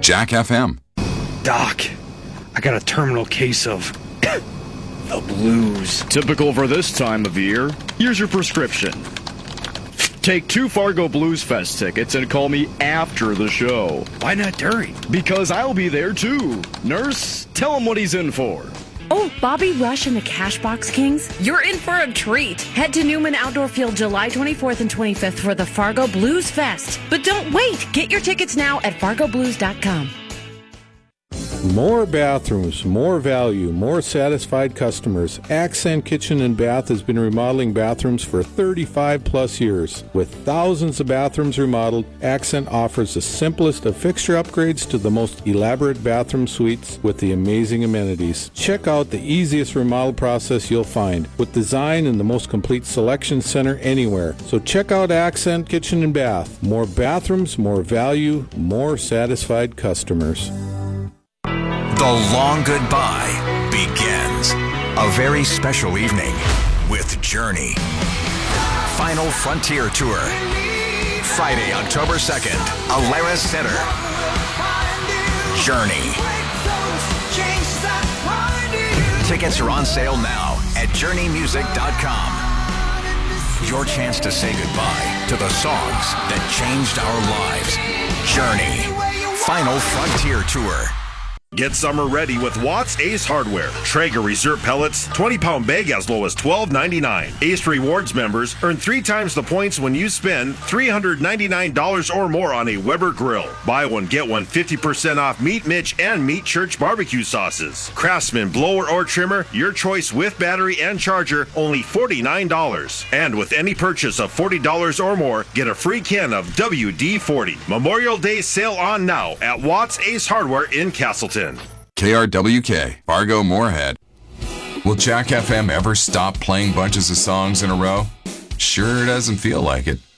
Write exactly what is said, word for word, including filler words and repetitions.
Jack F M. Doc, I got a terminal case of the blues. Typical for this time of year. Here's your prescription. Take two Fargo Blues Fest tickets and call me after the show. Why not during? Because I'll be there too. Nurse, tell him what he's in for. Oh, Bobby Rush and the Cashbox Kings? You're in for a treat. Head to Newman Outdoor Field July twenty-fourth and twenty-fifth for the Fargo Blues Fest. But don't wait. Get your tickets now at fargo blues dot com. More bathrooms, more value, more satisfied customers. Accent Kitchen and Bath has been remodeling bathrooms for thirty-five plus years. With thousands of bathrooms remodeled, Accent offers the simplest of fixture upgrades to the most elaborate bathroom suites with the amazing amenities. Check out the easiest remodel process you'll find, with design and the most complete selection center anywhere. So check out Accent Kitchen and Bath. More bathrooms, more value, more satisfied customers. The long goodbye begins. A very special evening with Journey. Final Frontier Tour. Friday, October second, Alara Center. Journey. Tickets are on sale now at journey music dot com. Your chance to say goodbye to the songs that changed our lives. Journey. Final Frontier Tour. Get summer ready with Watts Ace Hardware. Traeger Reserve Pellets, twenty pound bag as low as twelve ninety-nine. Ace Rewards members earn three times the points when you spend three hundred ninety-nine dollars or more on a Weber grill. Buy one, get one fifty percent off Meat Mitch and Meat Church barbecue sauces. Craftsman blower or trimmer, your choice with battery and charger, only forty-nine dollars. And with any purchase of forty dollars or more, get a free can of W D forty. Memorial Day sale on now at Watts Ace Hardware in Castleton. K R W K, Fargo Moorhead. Will Jack F M ever stop playing bunches of songs in a row? Sure doesn't feel like it.